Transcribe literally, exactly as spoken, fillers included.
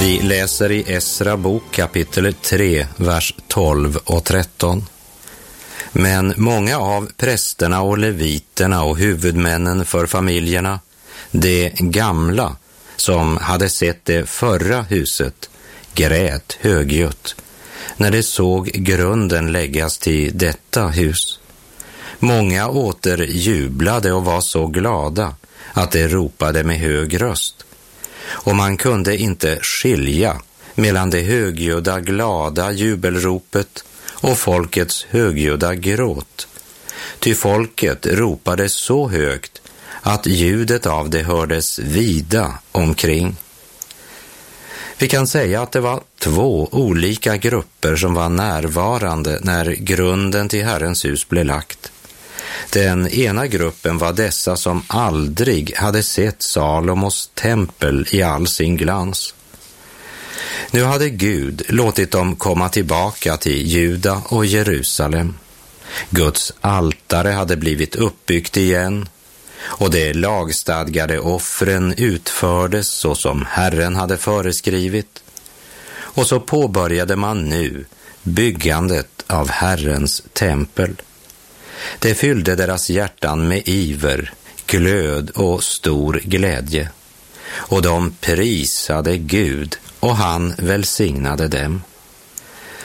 Vi läser i Esra bok kapitel tre, vers tolv och tretton. Men många av prästerna och leviterna och huvudmännen för familjerna, de gamla som hade sett det förra huset, grät högljutt när de såg grunden läggas till detta hus. Många åter jublade och var så glada att de ropade med hög röst. Och man kunde inte skilja mellan det högljudda glada jubelropet och folkets högljudda gråt. Ty folket ropade så högt att ljudet av det hördes vida omkring. Vi kan säga att det var två olika grupper som var närvarande när grunden till Herrens hus blev lagt. Den ena gruppen var dessa som aldrig hade sett Salomos tempel i all sin glans. Nu hade Gud låtit dem komma tillbaka till Juda och Jerusalem. Guds altare hade blivit uppbyggt igen och de lagstadgade offren utfördes så som Herren hade föreskrivit. Och så påbörjade man nu byggandet av Herrens tempel. Det fyllde deras hjärtan med iver, glöd och stor glädje. Och de prisade Gud och han välsignade dem.